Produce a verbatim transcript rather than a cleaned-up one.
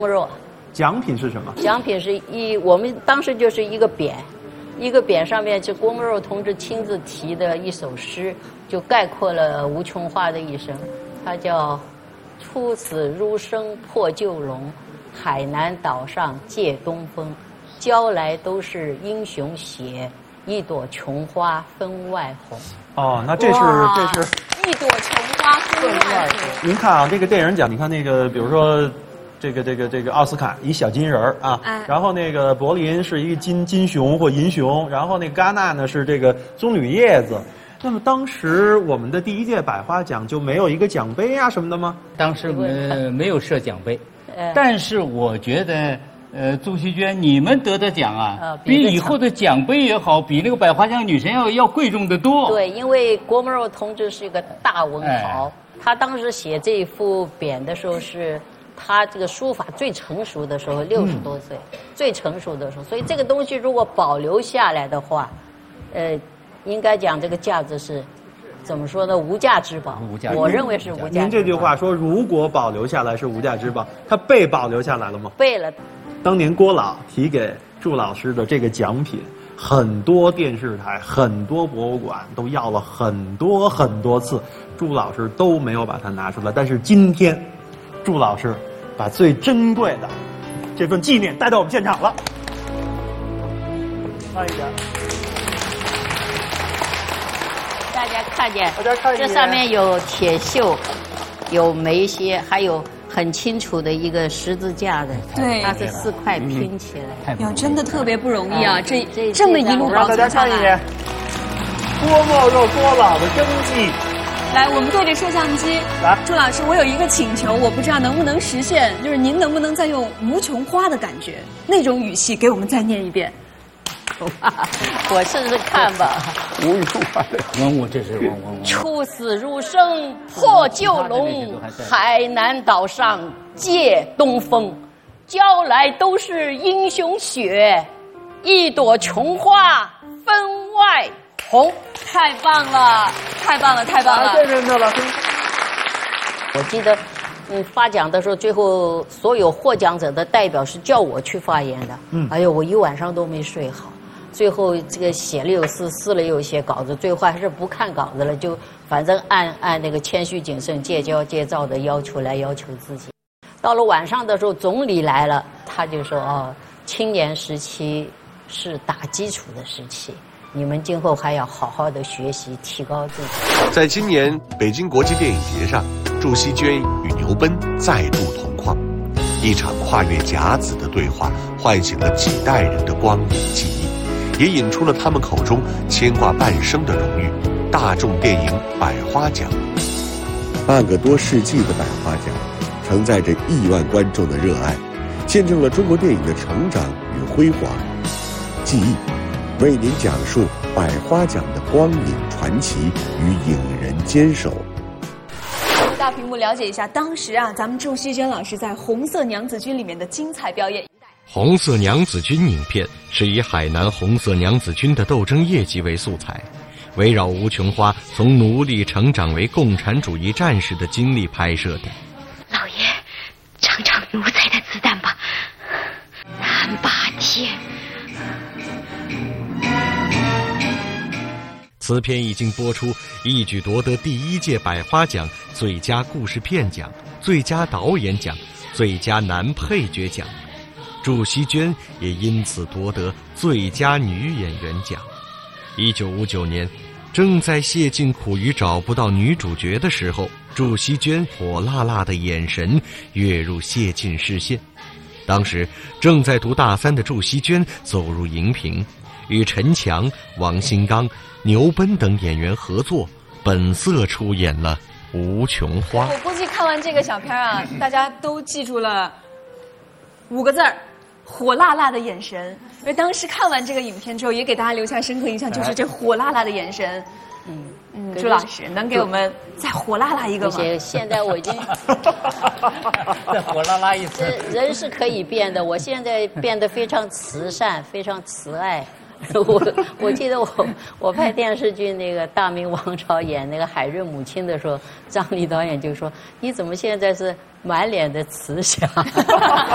肉。 奖品是什么？ 奖品是一，我们当时就是一个匾，一个匾上面是郭沫若同志亲自题的一首诗，就概括了吴琼花的一生。它叫“出死入生破旧龙，海南岛上借东风，交来都是英雄血，一朵琼花分外红。” 哦，那这是这是一朵琼花分外红。 您看啊，这个电影奖，你看那个，比如说。这个这个这个奥斯卡一小金人儿啊，哎、然后那个柏林是一个金金熊或银熊，然后那个戛纳呢是这个棕榈叶子。那么当时我们的第一届百花奖就没有一个奖杯啊什么的吗？ 当时呃没有设奖杯，但是我觉得呃朱锡娟你们得的奖啊，呃、比, 比以后的奖杯也好，比那个百花奖女神要要贵重得多。 对，因为郭沫若同志是一个大文豪，哎、他当时写这一副匾的时候是。他这个书法最成熟的时候，六十多岁，嗯、最成熟的时候，所以这个东西如果保留下来的话，呃，应该讲这个价值是，怎么说呢？无价之宝。无价，我认为是无价之宝。 您这句话说，如果保留下来是无价之宝，它被保留下来了吗？ 被了。 当年郭老提给祝老师的这个奖品，很多电视台、很多博物馆都要了很多很多次，祝老师都没有把它拿出来。但是今天，祝老师把最珍贵的这份纪念带到我们现场了。看一下， 大家看见， 大家看一眼， 这上面有铁锈，有梅楔，还有很清楚的一个十字架的。 对， 它是四块拼起来。 呀，真的特别不容易啊！嗯、这这这么一路保存下来。 让大家看一眼郭沫若郭老的真迹。 来，我们对着摄像机。来，朱老师，我有一个请求，我不知道能不能实现，就是您能不能再用吴琼花的感觉，那种语气给我们再念一遍？ 我试试看吧。 吴琼花， 文物这是文物。 出死入生破旧龙，海南岛上借东风，交来都是英雄血，一朵琼花分外红。 太棒了，太棒了，太棒了！ 谢谢您老师。 我记得，嗯，发奖的时候，最后所有获奖者的代表是叫我去发言的。嗯，哎呦，我一晚上都没睡好。最后这个写了有诗，撕了又写稿子，最后还是不看稿子了，就反正按按那个谦虚谨慎、戒骄戒躁的要求来要求自己。到了晚上的时候，总理来了，他就说：“哦，青年时期是打基础的时期。”你们今后还要好好的学习，提高自己。 在今年北京国际电影节上，祝锡娟与牛奔再度同框，一场跨越甲子的对话，唤醒了几代人的光影记忆，也引出了他们口中牵挂半生的荣誉——大众电影百花奖。半个多世纪的百花奖，承载着亿万观众的热爱，见证了中国电影的成长与辉煌。记忆为您讲述百花奖的光影传奇与影人坚守。 大屏幕了解一下当时啊，咱们祝锡娟老师在《红色娘子军》里面的精彩表演。 红色娘子军影片是以海南红色娘子军的斗争业绩为素材，围绕吴琼花从奴隶成长为共产主义战士的经历拍摄的。 老爷，尝尝奴才的子弹吧，难拔天。 此片一经播出，一举夺得第一届百花奖最佳故事片奖、最佳导演奖、最佳男配角奖，祝锡娟也因此夺得最佳女演员奖。一九五九年，正在谢晋苦于找不到女主角的时候，祝锡娟火辣辣的眼神跃入谢晋视线。当时正在读大三的祝锡娟走入荧屏，与陈强、王新刚、牛奔等演员合作，本色出演了《吴琼花》。 我估计看完这个小片啊，大家都记住了五个字儿：火辣辣的眼神。因为当时看完这个影片之后，也给大家留下深刻印象，就是这火辣辣的眼神。嗯嗯，朱老师能给我们再火辣辣一个吗？ 现在我已经再火辣辣一次。 人是可以变的，我现在变得非常慈善，非常慈爱。我我记得我我拍电视剧那个《大明王朝》演那个海瑞母亲的时候，张黎导演就说：“你怎么现在是满脸的慈祥？”